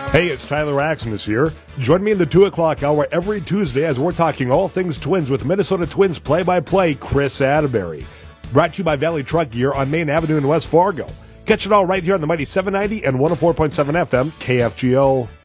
Hey, it's Tyler Axon here. Join me in the 2 o'clock hour every Tuesday as we're talking all things Twins with Minnesota Twins play-by-play Chris Atterbury. Brought to you by Valley Truck Gear on Main Avenue in West Fargo. Catch it all right here on the mighty 790 and 104.7 FM KFGO.